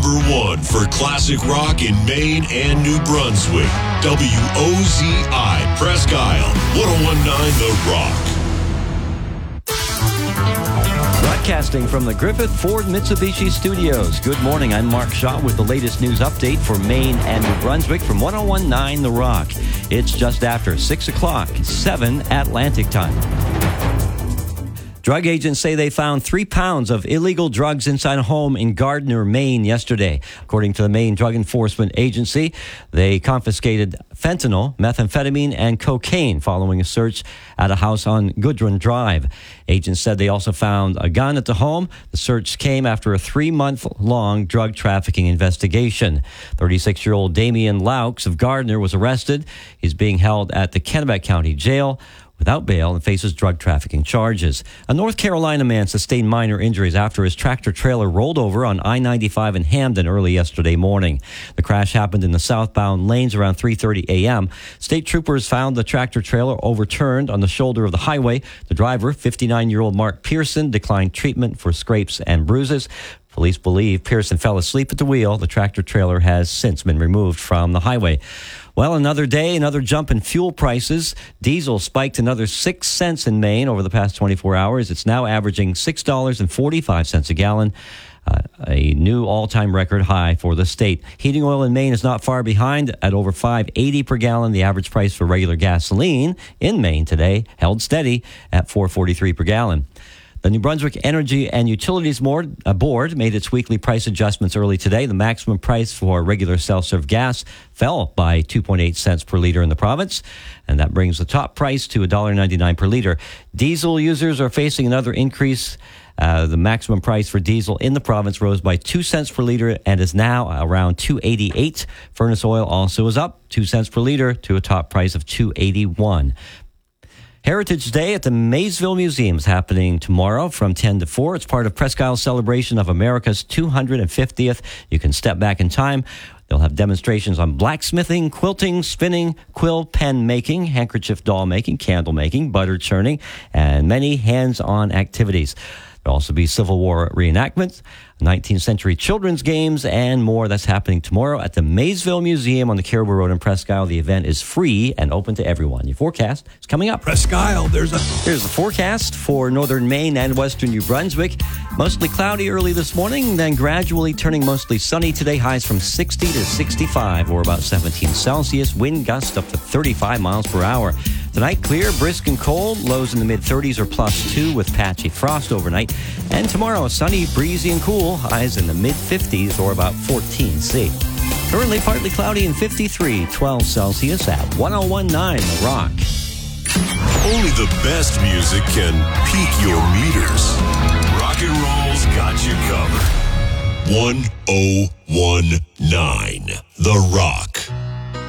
#1 for classic rock in Maine and New Brunswick. WOZI Presque Isle, 1019 The Rock. Broadcasting from the Griffith Ford Mitsubishi Studios. Good morning, I'm Mark Shaw with the latest news update for Maine and New Brunswick from 1019 The Rock. It's just after 6 o'clock, 7 Atlantic time. Drug agents say they found 3 pounds of illegal drugs inside a home in Gardner, Maine yesterday. According to the Maine Drug Enforcement Agency, they confiscated fentanyl, methamphetamine, and cocaine following a search at a house on Goodrun Drive. Agents said they also found a gun at the home. The search came after a 3-month-long drug trafficking investigation. 36-year-old Damian Laux of Gardner was arrested. He's being held at the Kennebec County Jail without bail and faces drug trafficking charges. A North Carolina man sustained minor injuries after his tractor-trailer rolled over on I-95 in Hamden early yesterday morning. The crash happened in the southbound lanes around 3:30 a.m. State troopers found the tractor-trailer overturned on the shoulder of the highway. The driver, 59-year-old Mark Pearson, declined treatment for scrapes and bruises. Police believe Pearson fell asleep at the wheel. The tractor-trailer has since been removed from the highway. Well, another day, another jump in fuel prices. Diesel spiked another 6 cents in Maine over the past 24 hours. It's now averaging $6.45 a gallon, a new all-time record high for the state. Heating oil in Maine is not far behind at over $5.80 per gallon. The average price for regular gasoline in Maine today held steady at $4.43 per gallon. The New Brunswick Energy and Utilities Board made its weekly price adjustments early today. The maximum price for regular self-serve gas fell by 2.8 cents per liter in the province, and that brings the top price to $1.99 per liter. Diesel users are facing another increase. The maximum price for diesel in the province rose by 2 cents per liter and is now around $2.88. Furnace oil also is up 2 cents per liter to a top price of $2.81. Heritage Day at the Maysville Museum is happening tomorrow from 10 to 4. It's part of Presque Isle's celebration of America's 250th. You can step back in time. They'll have demonstrations on blacksmithing, quilting, spinning, quill pen making, handkerchief doll making, candle making, butter churning, and many hands-on activities. There'll also be Civil War reenactments, 19th century children's games, and more. That's happening tomorrow at the Maysville Museum on the Caribou Road in Presque Isle. The event is free and open to everyone. Your forecast is coming up. Presque Isle, here's the forecast for northern Maine and western New Brunswick. Mostly cloudy early this morning, then gradually turning mostly sunny today. Highs from 60 to 65 or about 17 Celsius. Wind gusts up to 35 miles per hour. Tonight, clear, brisk, and cold. Lows in the mid-30s or +2 with patchy frost overnight. And tomorrow, sunny, breezy, and cool. Highs in the mid-50s or about 14 C. Currently partly cloudy and 53, 12 Celsius at 1019 The Rock. Only the best music can peak your meters. Rock and roll's got you covered. 1019 The Rock.